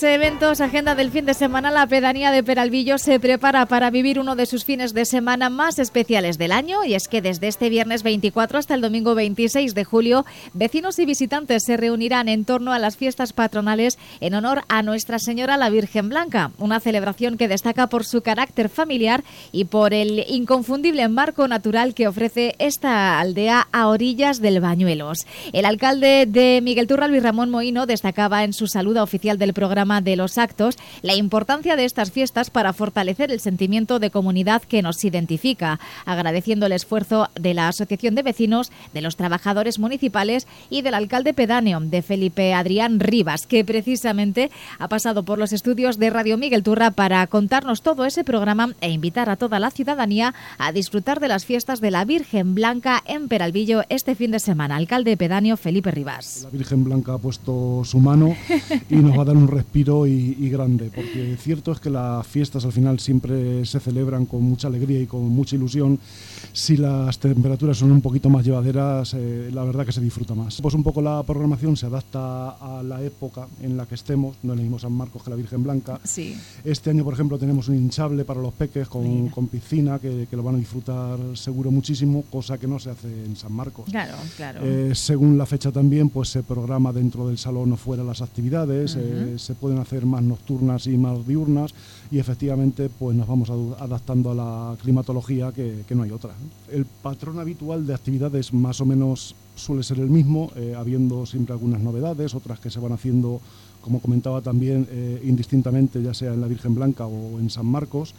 más eventos, agenda del fin de semana. La pedanía de Peralvillo se prepara para vivir uno de sus fines de semana más especiales del año, y es que desde este viernes 24 hasta el domingo 26 de julio, vecinos y visitantes se reunirán en torno a las fiestas patronales en honor a Nuestra Señora la Virgen Blanca, una celebración que destaca por su carácter familiar y por el inconfundible marco natural que ofrece esta aldea a orillas del Bañuelos. El alcalde de Miguelturra, Luis Ramón Mohino, destacaba en su saluda oficial del programa de los actos la importancia de estas fiestas para fortalecer el sentimiento de comunidad que nos identifica, agradeciendo el esfuerzo de la Asociación de Vecinos, de los trabajadores municipales y del alcalde pedáneo, de Felipe Adrián Rivas, que precisamente ha pasado por los estudios de Radio Miguelturra para contarnos todo ese programa e invitar a toda la ciudadanía a disfrutar de las fiestas de la Virgen Blanca en Peralvillo este fin de semana. Alcalde pedáneo Felipe Rivas. La Virgen Blanca ha puesto su mano y nos va a dar un respiro y grande, porque cierto es que las fiestas al final siempre se celebran con mucha alegría y con mucha ilusión. Si las temperaturas son un poquito más llevaderas, la verdad que se disfruta más. Pues un poco la programación se adapta a la época en la que estemos, no es el mismo San Marcos que la Virgen Blanca. Sí. Este año, por ejemplo, tenemos un hinchable para los peques con piscina, que lo van a disfrutar seguro muchísimo, cosa que no se hace en San Marcos. Claro, claro. Según la fecha también, pues se programa dentro del salón o fuera las actividades, se pueden hacer más nocturnas y más diurnas, y efectivamente pues nos vamos adaptando a la climatología, que no hay otra. El patrón habitual de actividades más o menos suele ser el mismo, habiendo siempre algunas novedades, otras que se van haciendo, como comentaba también, indistintamente, ya sea en la Virgen Blanca o en San Marcos.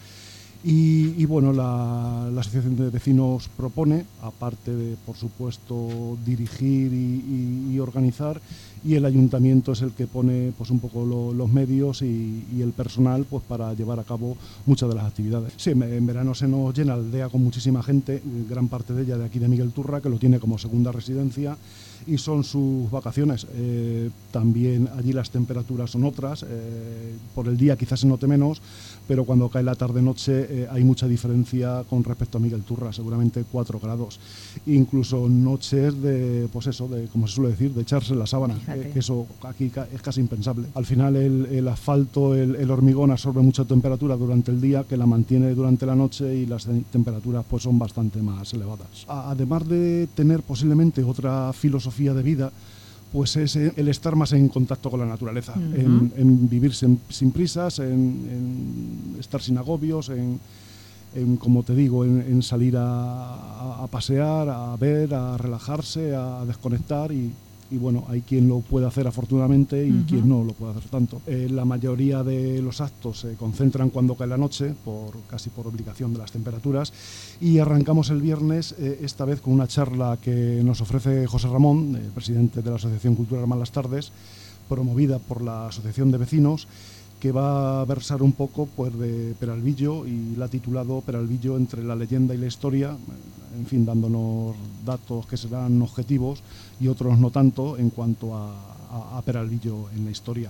Y bueno, la Asociación de Vecinos propone, aparte de, por supuesto, dirigir y organizar, y el Ayuntamiento es el que pone pues un poco los medios y el personal pues para llevar a cabo muchas de las actividades. Sí, en verano se nos llena la aldea con muchísima gente, gran parte de ella de aquí de Miguelturra, que lo tiene como segunda residencia y son sus vacaciones. También allí las temperaturas son otras, por el día quizás se note menos, pero cuando cae la tarde-noche hay mucha diferencia con respecto a Miguelturra, seguramente 4 grados. Incluso noches de, pues eso, de, como se suele decir, de echarse la sábana, que eso aquí es casi impensable. Al final el asfalto, el hormigón absorbe mucha temperatura durante el día, que la mantiene durante la noche, y las temperaturas pues son bastante más elevadas. Además de tener posiblemente otra filosofía de vida, pues es el estar más en contacto con la naturaleza, en vivir sin prisas, en estar sin agobios, como te digo, en salir a pasear, a ver, a relajarse, a desconectar y bueno, hay quien lo puede hacer afortunadamente y quien no lo puede hacer tanto. La mayoría de los actos se concentran cuando cae la noche, casi por obligación de las temperaturas, y arrancamos el viernes, esta vez con una charla que nos ofrece José Ramón, presidente de la Asociación Cultural Malas Tardes, promovida por la Asociación de Vecinos, que va a versar un poco pues de Peralvillo, y la ha titulado Peralvillo entre la leyenda y la historia, en fin, dándonos datos que serán objetivos y otros no tanto en cuanto a Peralvillo en la historia.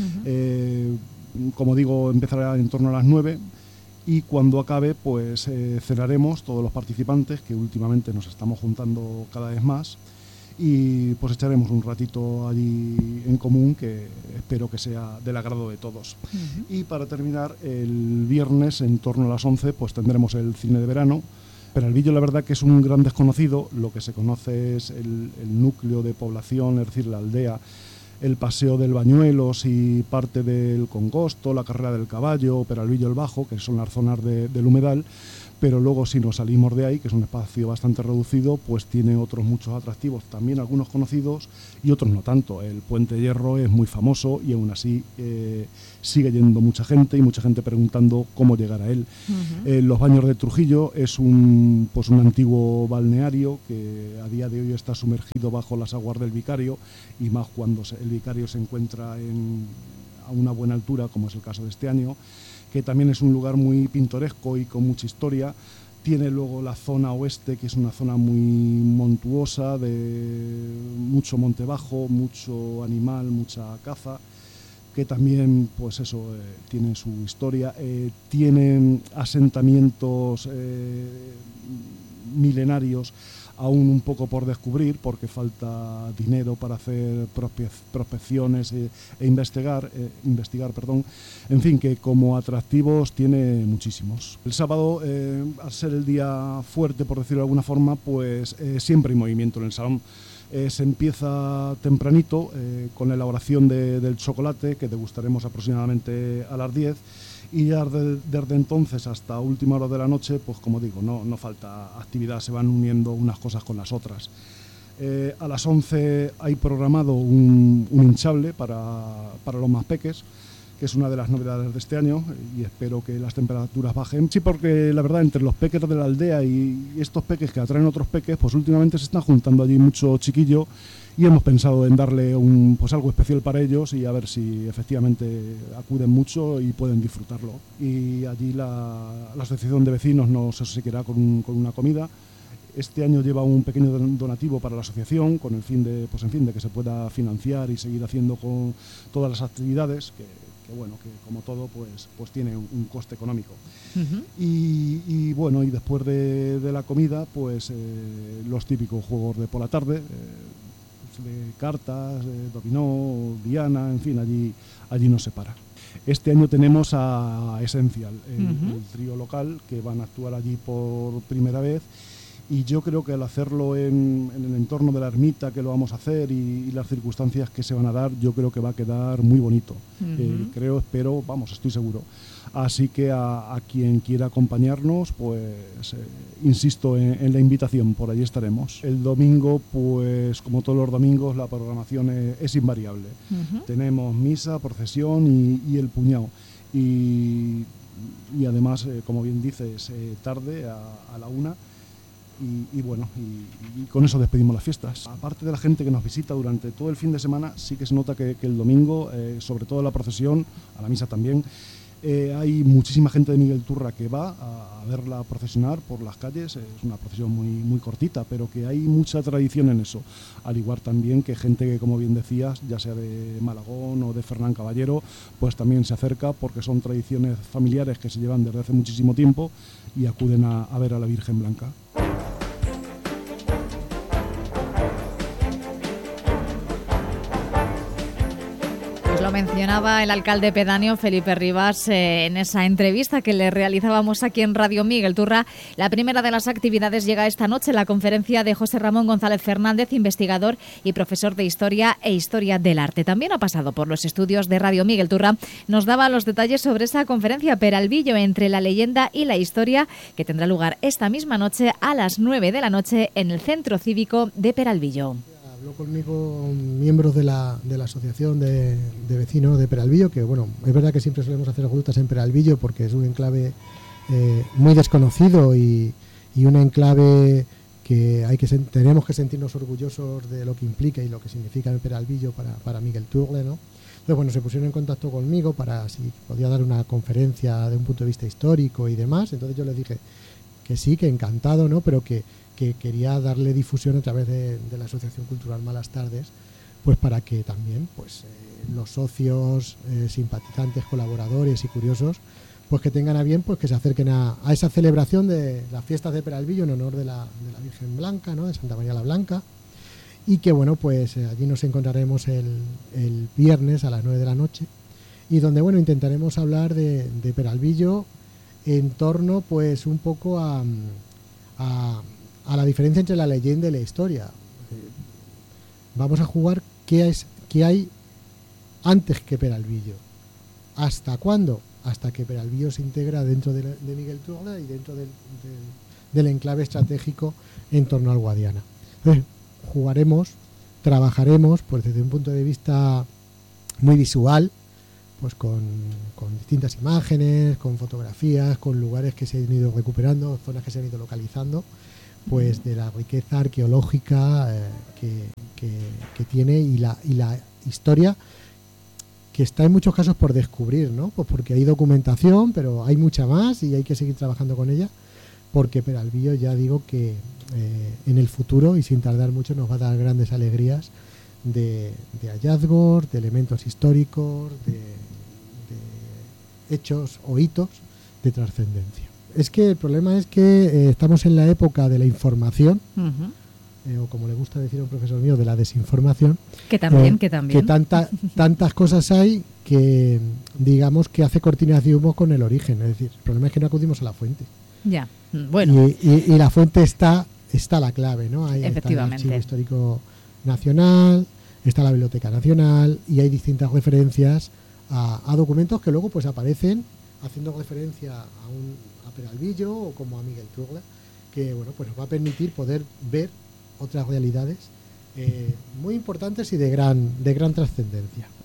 Como digo, empezará en torno a las 9 y cuando acabe pues cenaremos todos los participantes, que últimamente nos estamos juntando cada vez más, y pues echaremos un ratito allí en común, que espero que sea del agrado de todos. Y para terminar, el viernes en torno a las 11 pues tendremos el cine de verano. Peralvillo, la verdad que es un gran desconocido. Lo que se conoce es el núcleo de población, es decir, la aldea, el paseo del Bañuelos y parte del Congosto, la carrera del caballo, Peralvillo el Bajo, que son las zonas del humedal. Pero luego, si nos salimos de ahí, que es un espacio bastante reducido, pues tiene otros muchos atractivos, también algunos conocidos y otros no tanto. El Puente Hierro es muy famoso y aún así sigue yendo mucha gente, y mucha gente preguntando cómo llegar a él. Los Baños de Trujillo es un antiguo balneario que a día de hoy está sumergido bajo las aguas del Vicario, y más cuando el Vicario se encuentra a una buena altura, como es el caso de este año, que también es un lugar muy pintoresco y con mucha historia. Tiene luego la zona oeste, que es una zona muy montuosa, de mucho monte bajo, mucho animal, mucha caza, que también, pues eso, tiene su historia. Tienen asentamientos milenarios aún un poco por descubrir, porque falta dinero para hacer prospecciones e investigar, en fin, que como atractivos tiene muchísimos. El sábado, al ser el día fuerte, por decirlo de alguna forma, pues siempre hay movimiento en el salón. Se empieza tempranito con la elaboración del chocolate, que degustaremos aproximadamente a las 10, y ya desde entonces hasta última hora de la noche, pues como digo, no falta actividad, se van uniendo unas cosas con las otras. A las 11 hay programado un hinchable para los más peques, que es una de las novedades de este año, y espero que las temperaturas bajen. Sí, porque la verdad, entre los peques de la aldea y estos peques que atraen otros peques, pues últimamente se están juntando allí mucho chiquillo, y hemos pensado en darle pues algo especial para ellos, y a ver si efectivamente acuden mucho y pueden disfrutarlo. Y allí la asociación de vecinos nos obsequiará con una comida. Este año lleva un pequeño donativo para la asociación, con el fin de, pues en fin, de que se pueda financiar y seguir haciendo con todas las actividades que bueno, que como todo pues tiene un coste económico. Y bueno, y después de la comida, pues los típicos juegos de por la tarde, de cartas, dominó, diana, en fin, allí nos separa. Este año tenemos a Essential, el trío local, que van a actuar allí por primera vez. Y yo creo que al hacerlo en el entorno de la ermita, que lo vamos a hacer, y las circunstancias que se van a dar, yo creo que va a quedar muy bonito. Espero, vamos, estoy seguro. Así que a quien quiera acompañarnos, pues insisto en la invitación, por allí estaremos. El domingo, pues como todos los domingos, la programación es invariable. Tenemos misa, procesión y el puñado. Y además, como bien dices, tarde, a la 1. Y bueno, y con eso despedimos las fiestas. Aparte de la gente que nos visita durante todo el fin de semana, sí que se nota que el domingo, sobre todo la procesión, a la misa también, hay muchísima gente de Miguel Turra que va a verla procesionar por las calles. Es una procesión muy cortita, pero que hay mucha tradición en eso. Al igual también que gente que, como bien decías, ya sea de Malagón o de Fernán Caballero, pues también se acerca, porque son tradiciones familiares que se llevan desde hace muchísimo tiempo, y acuden a ver a la Virgen Blanca. Lo mencionaba el alcalde pedáneo Felipe Rivas en esa entrevista que le realizábamos aquí en Radio Miguel Turra. La primera de las actividades llega esta noche, la conferencia de José Ramón González Fernández, investigador y profesor de Historia e Historia del Arte. También ha pasado por los estudios de Radio Miguel Turra. Nos daba los detalles sobre esa conferencia Peralvillo entre la leyenda y la historia, que tendrá lugar esta misma noche a las 9 de la noche en el Centro Cívico de Peralvillo. Habló conmigo miembros de la asociación de vecinos de Peralvillo, que bueno, es verdad que siempre solemos hacer rutas en Peralvillo porque es un enclave muy desconocido y un enclave que tenemos que sentirnos orgullosos de lo que implica y lo que significa el Peralvillo para Miguel Turra, ¿no? Entonces, bueno, se pusieron en contacto conmigo para si podía dar una conferencia de un punto de vista histórico y demás. Entonces yo les dije que sí, que encantado, ¿no? Pero que quería darle difusión a través de la Asociación Cultural Malas Tardes, pues para que también pues los socios, simpatizantes, colaboradores y curiosos, pues que tengan a bien pues que se acerquen a esa celebración de las fiestas de Peralvillo en honor de la Virgen Blanca, ¿no? De Santa María la Blanca, y que bueno, pues allí nos encontraremos el viernes a las 9 de la noche, y donde bueno, intentaremos hablar de Peralvillo en torno pues un poco a la diferencia entre la leyenda y la historia. Vamos a jugar qué hay antes que Peralvillo. ¿Hasta cuándo? Hasta que Peralvillo se integra dentro de Miguel Turra y dentro del enclave estratégico en torno al Guadiana. Entonces, trabajaremos pues desde un punto de vista muy visual, pues con distintas imágenes, con fotografías, con lugares que se han ido recuperando, zonas que se han ido localizando, pues de la riqueza arqueológica que tiene y la historia que está en muchos casos por descubrir, ¿no? Pues porque hay documentación, pero hay mucha más y hay que seguir trabajando con ella, porque Peralvillo, ya digo que en el futuro y sin tardar mucho nos va a dar grandes alegrías de hallazgos, de elementos históricos, de hechos o hitos de trascendencia. Es que el problema es que estamos en la época de la información, o como le gusta decir a un profesor mío, de la desinformación. Que también. Que tantas cosas hay que, digamos, que hace cortinas de humo con el origen. Es decir, el problema es que no acudimos a la fuente. Ya, bueno. Y la fuente está la clave, ¿no? Ahí Efectivamente. está el Archivo Histórico Nacional, está la Biblioteca Nacional y hay distintas referencias a documentos que luego pues aparecen haciendo referencia a Peralvillo o como a Miguel Turla, que bueno, pues nos va a permitir poder ver otras realidades muy importantes y de gran trascendencia.